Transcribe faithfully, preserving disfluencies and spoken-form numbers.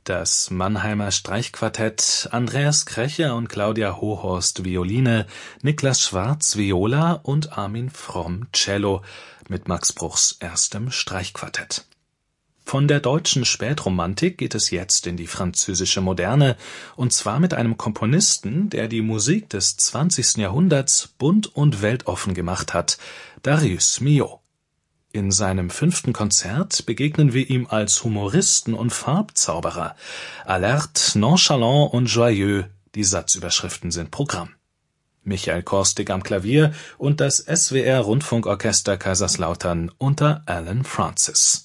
Das Mannheimer Streichquartett, Andreas Krecher und Claudia Hohorst Violine, Niklas Schwarz Viola und Armin Fromm Cello mit Max Bruchs erstem Streichquartett. Von der deutschen Spätromantik geht es jetzt in die französische Moderne, und zwar mit einem Komponisten, der die Musik des zwanzigsten Jahrhunderts bunt und weltoffen gemacht hat, Darius Milhaud. In seinem fünften Konzert begegnen wir ihm als Humoristen und Farbzauberer. Alerte, nonchalant und joyeux, die Satzüberschriften sind Programm. Michael Korstig am Klavier und das S W R Rundfunkorchester Kaiserslautern unter Alan Francis.